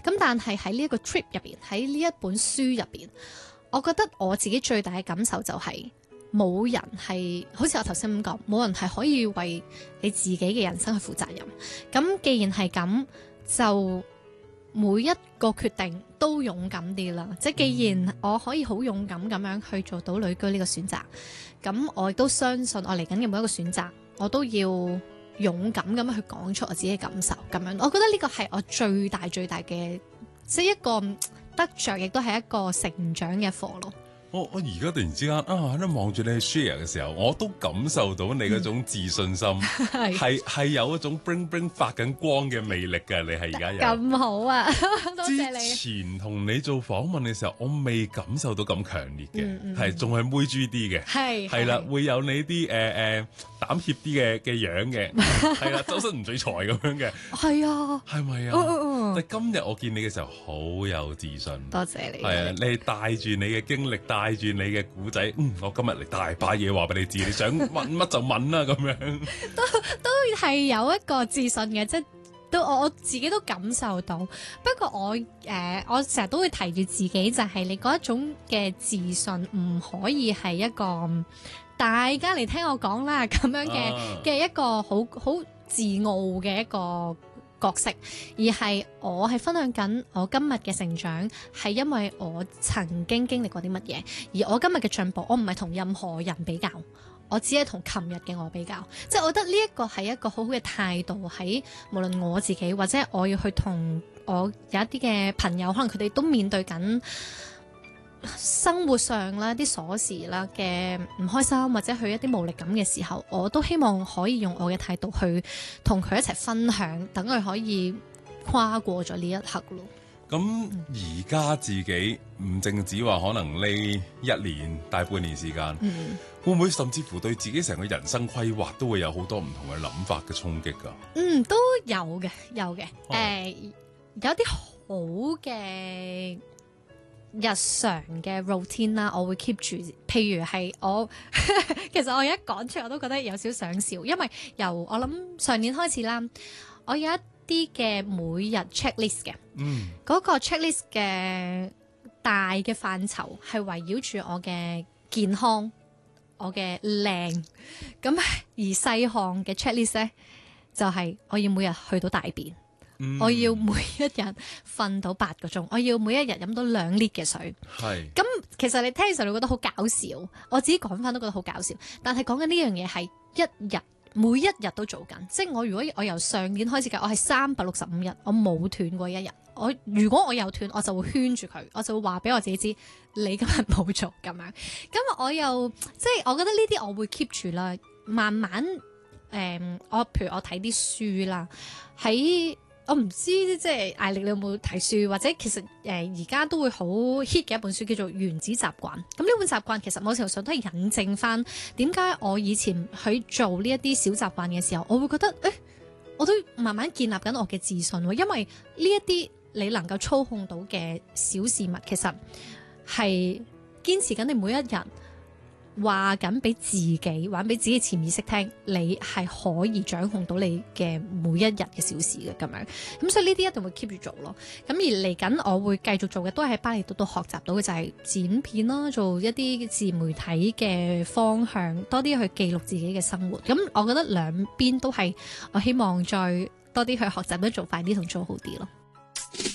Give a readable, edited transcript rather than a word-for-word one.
咁但係喺呢一個 trip 入邊，喺呢一本書入邊，我覺得我自己最大嘅感受就係、冇人係好似我頭先咁講，冇人係可以為你自己嘅人生去負責任。咁既然係咁，就每一個決定都勇敢啲啦。即係既然我可以好勇敢咁樣去做到旅居呢個選擇，咁我亦都相信我嚟緊嘅每一個選擇，我都要勇敢咁樣去講出我自己嘅感受。咁樣，我覺得呢個係我最大最大嘅，即係一個得着，亦都係一個成長嘅課咯。 我而家突然之間喺度望住你去 share 嘅時候，我都感受到你嗰種自信心，係有一種 bling 發緊光嘅魅力嘅。你係而家有咁好啊，多謝你。 之前同你做訪問嘅時候，我未感受到咁強烈嘅，係仲係妹豬啲嘅，係啦，會有你啲膽怯啲嘅樣嘅，係啦，周身唔聚財咁樣嘅， 係啊， 係咪啊？但係今日我見你嘅時候好有自信， 多謝你。 係啊，你帶住你嘅經歷，帶住你嘅古仔，我今日嚟大把嘢話俾你知，你想問乜就問啦，咁樣都係有一個自信嘅，即係都我自己都感受到。不過我成日都會提住自己，就係你嗰一種嘅自信唔可以係一個大家嚟聽我講啦咁樣嘅一個好自傲嘅一個角色，而係我係分享緊我今日嘅成長，係因為我曾經經歷過啲乜嘢，而我今日嘅進步，我唔係同任何人比較，我只係同琴日嘅我比較。即係我覺得呢一個係一個好好嘅態度，喺無論我自己或者我要去同我有一啲嘅朋友，可能佢哋都面對緊生活上啦啲瑣事啦嘅唔開心，或者去一啲無力感嘅時候，我都希望可以用我嘅態度去同佢一齊分享，等佢可以跨過咗呢一刻咯。 咁而家自己唔淨止話可能呢一年大半年時間，會唔會甚至乎對自己成個人生規劃都會有好多唔同嘅諗法嘅衝擊噶？ 都有嘅，有啲好嘅日常嘅 routine 啦，我會 keep 住。譬如係我其實我一講出嚟我都覺得有少少想笑，因為由我諗上年開始啦，我有一啲嘅每日 checklist 嘅，嗰個 checklist 嘅大嘅範疇係圍繞住我嘅健康、我嘅靚，咁而細項嘅 checklist 咧就係我要每日去到大便。我要每一日瞓到8個鐘，我要每一日飲到2 lit 嘅水。係咁，其實你聽嘅時候你覺得好搞笑，我自己講翻都覺得好搞笑。但係講緊呢樣嘢係每一日都做緊，即係我如果我由上年開始計，我係365日，我冇斷過一日。如果我有斷，我就會圈住佢，我就會話俾我自己知，你今日冇做咁樣。咁我又即係我覺得呢啲我會 keep 住啦，慢慢譬如我睇啲書啦，我唔知即係艾力你有冇睇書，或者其實而家都會好 hit 嘅一本書叫做《原子習慣》。咁呢本習慣其實某程度上都係引證翻點解我以前去做呢一啲小習慣嘅時候，我會覺得我都慢慢建立緊我嘅自信喎。因為呢一啲你能夠操控到嘅小事物，其實係堅持緊你每一日。話緊俾自己，話俾自己潛意識聽，你係可以掌控到你嘅每一日嘅小事嘅咁樣，咁所以呢啲一定會 keep 住做咯。咁而嚟緊我會繼續做嘅，都係喺巴厘島度學習到嘅就係剪片啦，做一啲自媒體嘅方向，多啲去記錄自己嘅生活。咁我覺得兩邊都係我希望再多啲去學習，得做快啲同做好啲咯。